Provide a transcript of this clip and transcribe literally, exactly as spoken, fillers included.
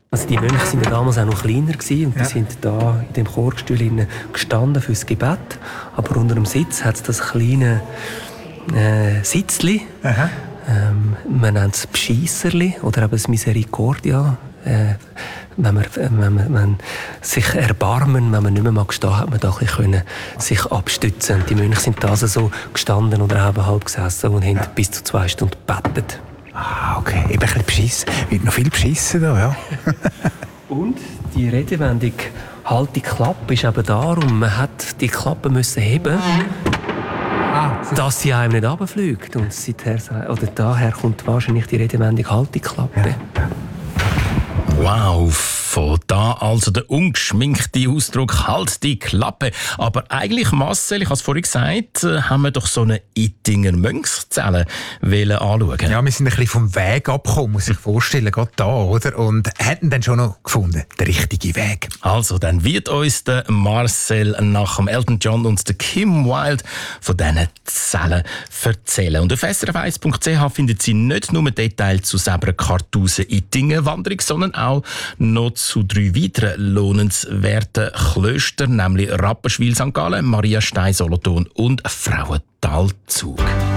Also die Mönche waren ja damals auch noch kleiner gewesen, und ja. die sind da in dem Chorgestühl gestanden fürs Gebet. Aber unter dem Sitz hat es das kleine äh, Sitzli. Ähm, man nennt es Bescheisserli oder eben das Misericordia. Äh, wenn, man, wenn, man, wenn man sich erbarmen, wenn man nicht mehr mag stehen, hat man da ein bisschen sich abstützen. Und die Mönche sind da also so gestanden oder eben halb gesessen und haben ja. bis zu zwei Stunden gebetet. Ah, okay. Eben ein bisschen beschissen. Wird noch viel beschissen da, ja. Und die Redewendung «Halt die Klappe» ist eben darum, man hat die Klappe müssen heben, ah, dass sie einem nicht runterfliegt. Und seither, oder daher kommt wahrscheinlich die Redewendung «Halt die Klappe». Ja. Wow, von da also der ungeschminkte Ausdruck «Halt die Klappe». Aber eigentlich, Marcel, ich habe es vorhin gesagt, haben wir doch so eine Ittinger Mönchszelle anschauen. Ja, wir sind ein bisschen vom Weg abgekommen, muss ich vorstellen, gerade da, oder? Und hätten dann schon noch gefunden, den richtigen Weg. Also, dann wird uns der Marcel nach dem Elton John und der Kim Wilde von diesen Zellen erzählen. Und auf s r f eins punkt c h findet Sie nicht nur Details zu Sebra Kartusen Ittinger Wanderung, sondern auch noch zu drei weiteren lohnenswerten Klöstern, nämlich Rapperswil Sankt Gallen, Mariastein Solothurn und Frauentalzug.